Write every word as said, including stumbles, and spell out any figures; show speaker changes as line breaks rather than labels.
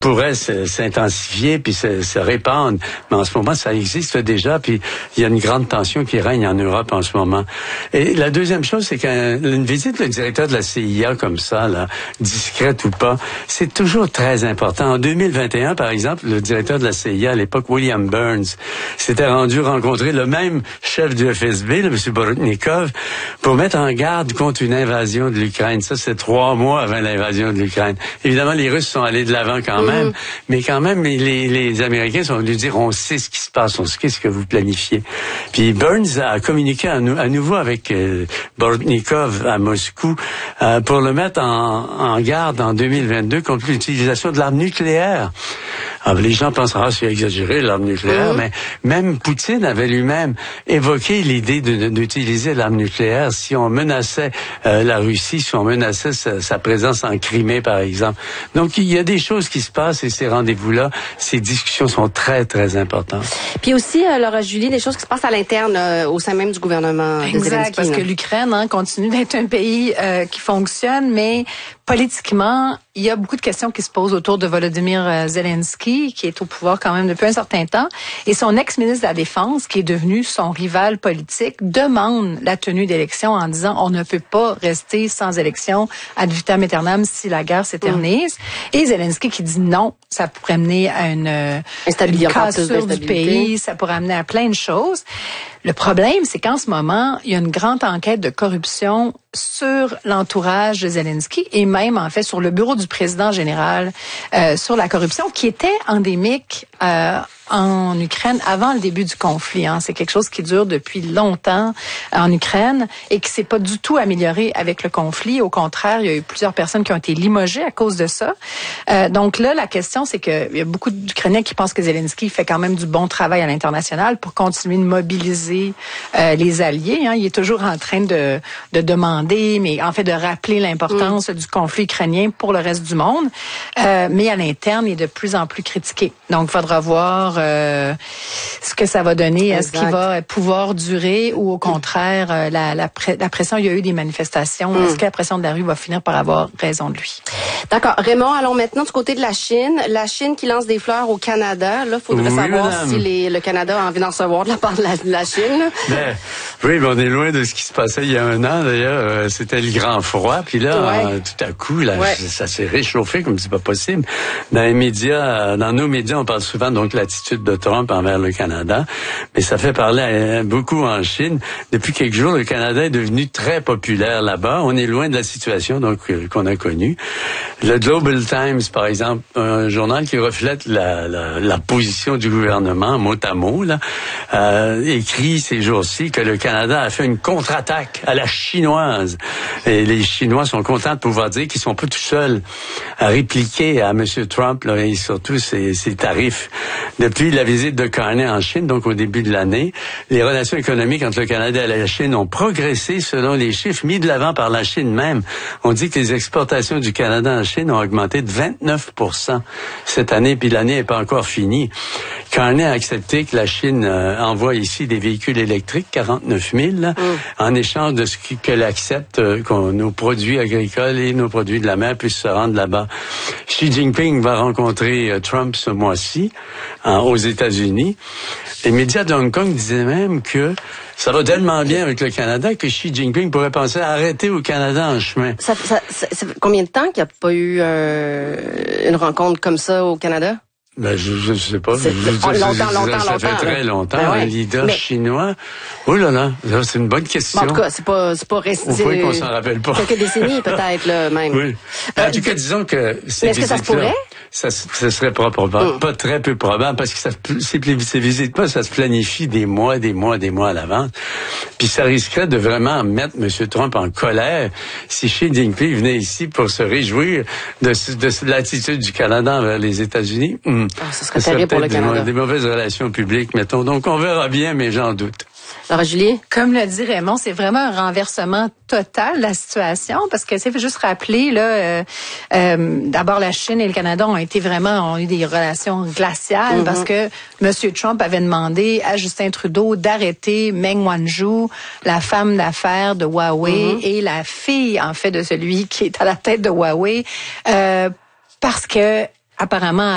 pourrait s'intensifier puis se, se répandre. Mais en ce moment, ça existe déjà, puis il y a une grande tension qui règne en Europe en ce moment. Et la deuxième chose, c'est qu'une visite du directeur de la C I A comme ça, là, discrète ou pas, c'est toujours très important. En deux mille vingt et un, par exemple, le directeur de la C I A, à l'époque, William Burns, s'était rendu rencontrer le même chef du F S B, le M. Borotnikov, pour mettre en garde contre une invasion de l'Ukraine. Ça, c'est trois mois avant l'invasion de l'Ukraine. Évidemment, les Russes sont allés de l'avant quand même. Même, mais quand même, les, les Américains sont venus dire, on sait ce qui se passe, on sait ce que vous planifiez. Puis Burns a communiqué à, nou, à nouveau avec euh, Borotnikov à Moscou euh, pour le mettre en, en garde en deux mille vingt-deux contre l'utilisation de l'arme nucléaire. Alors, les gens pensent, ah, c'est exagéré, l'arme nucléaire, mmh. mais même Poutine avait lui-même évoqué l'idée de, de, d'utiliser l'arme nucléaire si on menaçait euh, la Russie, si on menaçait sa, sa présence en Crimée, par exemple. Donc, il y a des choses qui se passent et ces rendez-vous-là, ces discussions sont très, très importantes.
Puis aussi, euh, Laura Julie, des choses qui se passent à l'interne, euh, au sein même du gouvernement.
Exact, parce que l'Ukraine hein, continue d'être un pays euh, qui fonctionne, mais politiquement, il y a beaucoup de questions qui se posent autour de Volodymyr Zelensky, qui est au pouvoir quand même depuis un certain temps, et son ex-ministre de la Défense, qui est devenu son rival politique, demande la tenue d'élections en disant on ne peut pas rester sans élection ad vitam aeternam si la guerre s'éternise. Mmh. Et Zelensky qui dit non, ça pourrait mener à une, une cassure du pays, ça pourrait amener à plein de choses. Le problème, c'est qu'en ce moment, il y a une grande enquête de corruption sur l'entourage de Zelensky et même, en fait, sur le bureau du président général euh, sur la corruption qui était endémique euh, en Ukraine avant le début du conflit. Hein. C'est quelque chose qui dure depuis longtemps en Ukraine et qui s'est pas du tout amélioré avec le conflit. Au contraire, il y a eu plusieurs personnes qui ont été limogées à cause de ça. Euh, donc là, la question, c'est qu'il y a beaucoup d'Ukrainiens qui pensent que Zelensky fait quand même du bon travail à l'international pour continuer de mobiliser euh, les alliés. Hein. Il est toujours en train de, de demander, mais en fait de rappeler l'importance mmh. du conflit ukrainien pour le reste du monde. Euh, mais à l'interne, il est de plus en plus critiqué. Donc, il faudra voir euh, ce que ça va donner. Est-ce qu'il va pouvoir durer ou au contraire, euh, la, la, la pression, il y a eu des manifestations. Mmh. Est-ce que la pression de la rue va finir par avoir raison de lui?
D'accord. Raymond, allons maintenant du côté de la Chine. La Chine qui lance des fleurs au Canada. Là, il faudrait oui, savoir madame. si les, le Canada a envie d'en recevoir de la part de la, de la Chine. Ben,
oui, mais on est loin de ce qui se passait il y a un an, d'ailleurs. C'était le grand froid. Puis là, ouais. euh, tout à coup, là, ouais. ça s'est réchauffé comme c'est pas possible. Dans les médias, dans nos médias, on parle souvent donc de l'attitude de Trump envers le Canada. Mais ça fait parler beaucoup en Chine. Depuis quelques jours, le Canada est devenu très populaire là-bas. On est loin de la situation donc qu'on a connue. Le Global Times, par exemple, un journal qui reflète la, la, la position du gouvernement, mot à mot, là, euh, écrit ces jours-ci que le Canada a fait une contre-attaque à la chinoise. Et les Chinois sont contents de pouvoir dire qu'ils sont pas tout seuls à répliquer à M. Trump là, et surtout ses, ses tarifs. Depuis la visite de Carney en Chine, donc au début de l'année, les relations économiques entre le Canada et la Chine ont progressé selon les chiffres mis de l'avant par la Chine même. On dit que les exportations du Canada en Chine ont augmenté de vingt-neuf pour cent cette année, puis l'année n'est pas encore finie. Carney a accepté que la Chine euh, envoie ici des véhicules électriques, quarante-neuf mille, là, mm. en échange de ce qu'elle accepte, euh, que nos produits agricoles et nos produits de la mer puissent se rendre là-bas. Xi Jinping va rencontrer euh, Trump ce mois-ci hein, aux États-Unis. Les médias de Hong Kong disaient même que ça va tellement bien avec le Canada que Xi Jinping pourrait penser à arrêter au Canada en chemin.
Ça, ça, ça, ça fait combien de temps qu'il n'y a pas eu euh, une rencontre comme ça au Canada?
Ben, je, je sais pas.
C'est
je,
longtemps,
je,
longtemps,
ça
longtemps.
Ça fait
longtemps,
très longtemps.
Ben ouais.
Un leader
mais...
chinois. Oh là là, c'est une bonne question.
Bon, en tout cas, c'est pas, c'est pas resté.
Au point qu'on s'en rappelle pas.
Quelques décennies, peut-être, là, même.
Oui. Euh, en tout cas, disons que ces
est-ce que ça se pourrait?
Ça, ça serait pas probable, mm. pas très peu probable, parce que ça, ces, ces visites-là, ça se planifie des mois, des mois, des mois à l'avance. Puis ça risquerait de vraiment mettre M. Trump en colère si Xi Jinping venait ici pour se réjouir de, de, de l'attitude du Canada envers les États-Unis. Mm.
Oh, ça serait terrible pour le Canada.
Des, des mauvaises relations publiques, mettons. Donc, on verra bien, mais j'en doute.
Laura Julie?
Comme le dit Raymond, c'est vraiment un renversement total de la situation parce que c'est juste rappeler là, euh, euh, d'abord la Chine et le Canada ont été vraiment ont eu des relations glaciales mm-hmm. parce que M. Trump avait demandé à Justin Trudeau d'arrêter Meng Wanzhou, la femme d'affaires de Huawei mm-hmm. et la fille en fait de celui qui est à la tête de Huawei euh, parce que apparemment